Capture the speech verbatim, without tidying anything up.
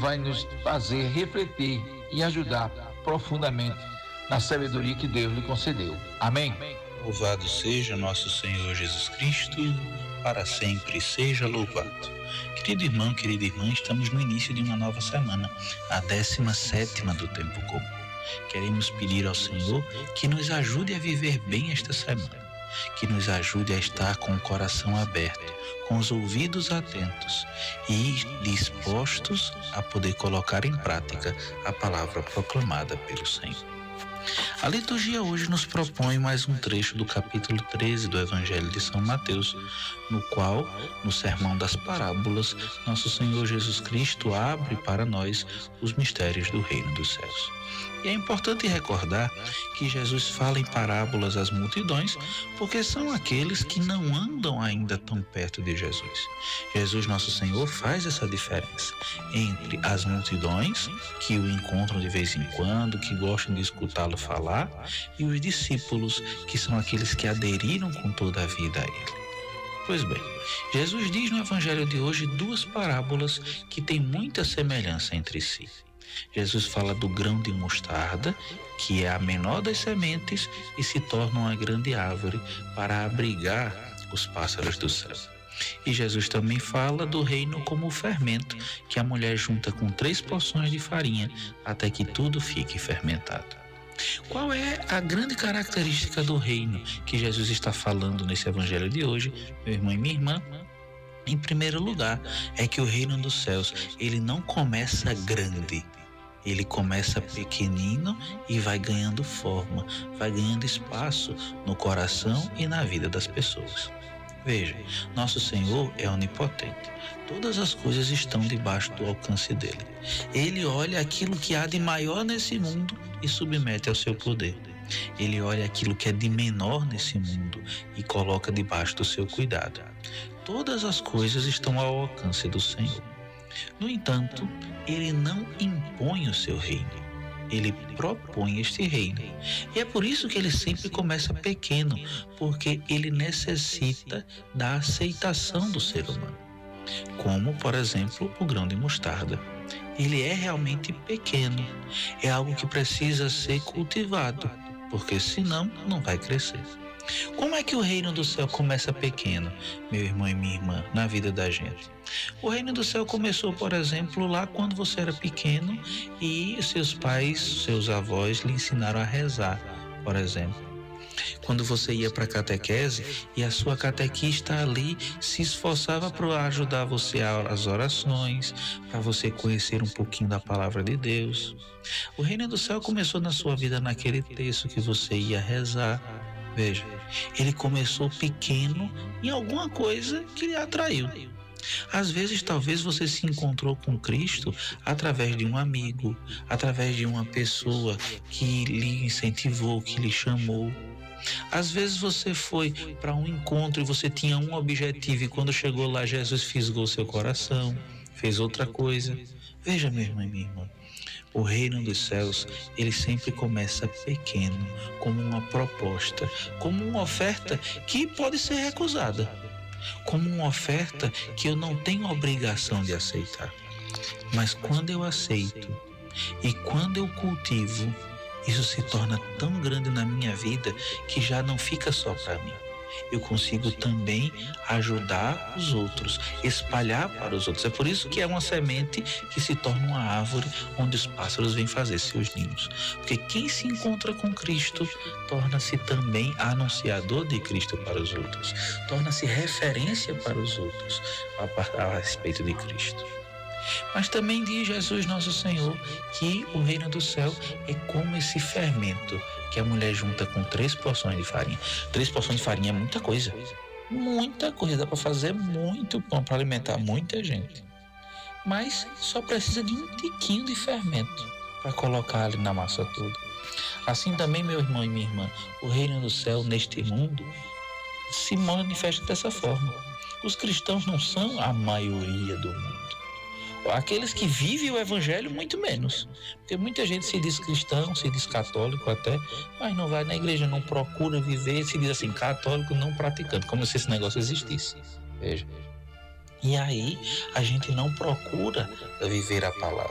vai nos fazer refletir e ajudar profundamente na sabedoria que Deus lhe concedeu. Amém? Louvado seja nosso Senhor Jesus Cristo, para sempre seja louvado. Querido irmão, querida irmã, estamos no início de uma nova semana, a décima sétima do tempo comum. Queremos pedir ao Senhor que nos ajude a viver bem esta semana, que nos ajude a estar com o coração aberto, com os ouvidos atentos e dispostos a poder colocar em prática a palavra proclamada pelo Senhor. A liturgia hoje nos propõe mais um trecho do capítulo treze do Evangelho de São Mateus, no qual, no Sermão das Parábolas, nosso Senhor Jesus Cristo abre para nós os mistérios do Reino dos Céus. E é importante recordar que Jesus fala em parábolas às multidões, porque são aqueles que não andam ainda tão perto de Jesus. Jesus, nosso Senhor, faz essa diferença entre as multidões, que o encontram de vez em quando, que gostam de escutá-lo falar, e os discípulos, que são aqueles que aderiram com toda a vida a ele. Pois bem, Jesus diz no Evangelho de hoje duas parábolas que têm muita semelhança entre si. Jesus fala do grão de mostarda, que é a menor das sementes e se torna uma grande árvore para abrigar os pássaros do céu. E Jesus também fala do reino como o fermento, que a mulher junta com três porções de farinha até que tudo fique fermentado. Qual é a grande característica do reino que Jesus está falando nesse evangelho de hoje, meu irmão e minha irmã? Em primeiro lugar, é que o reino dos céus, ele não começa grande. Ele começa pequenino e vai ganhando forma, vai ganhando espaço no coração e na vida das pessoas. Veja, nosso Senhor é onipotente. Todas as coisas estão debaixo do alcance dele. Ele olha aquilo que há de maior nesse mundo e submete ao seu poder. Ele olha aquilo que é de menor nesse mundo e coloca debaixo do seu cuidado. Todas as coisas estão ao alcance do Senhor. No entanto, ele não impõe o seu reino, ele propõe este reino. E é por isso que ele sempre começa pequeno, porque ele necessita da aceitação do ser humano. Como, por exemplo, o grão de mostarda. Ele é realmente pequeno, é algo que precisa ser cultivado, porque senão não vai crescer. Como é que o reino do céu começa pequeno, meu irmão e minha irmã, na vida da gente? O reino do céu começou, por exemplo, lá quando você era pequeno e seus pais, seus avós lhe ensinaram a rezar, por exemplo. Quando você ia para a catequese e a sua catequista ali se esforçava para ajudar você às orações, para você conhecer um pouquinho da palavra de Deus. O reino do céu começou na sua vida naquele texto que você ia rezar. Veja, ele começou pequeno em alguma coisa que lhe atraiu. Às vezes, talvez você se encontrou com Cristo através de um amigo, através de uma pessoa que lhe incentivou, que lhe chamou. Às vezes você foi para um encontro e você tinha um objetivo e quando chegou lá, Jesus fisgou seu coração, fez outra coisa. Veja, meu irmão e minha irmã, o reino dos céus, ele sempre começa pequeno, como uma proposta, como uma oferta que pode ser recusada, como uma oferta que eu não tenho obrigação de aceitar. Mas quando eu aceito e quando eu cultivo, isso se torna tão grande na minha vida que já não fica só para mim. Eu consigo também ajudar os outros, espalhar para os outros. É por isso que é uma semente que se torna uma árvore onde os pássaros vêm fazer seus ninhos. Porque quem se encontra com Cristo torna-se também anunciador de Cristo para os outros, torna-se referência para os outros a, a respeito de Cristo. Mas também diz Jesus nosso Senhor que o reino do céu é como esse fermento que a mulher junta com três porções de farinha. Três porções de farinha é muita coisa. Muita coisa, dá para fazer muito pão para alimentar muita gente. Mas só precisa de um tiquinho de fermento para colocar ali na massa toda. Assim também, meu irmão e minha irmã, o reino do céu neste mundo se manifesta dessa forma. Os cristãos não são a maioria do mundo. Aqueles que vivem o evangelho, muito menos. Porque muita gente se diz cristão, se diz católico até, mas não vai na igreja, não procura viver, se diz assim, católico não praticante, como se esse negócio existisse. Veja. E aí, a gente não procura viver a palavra.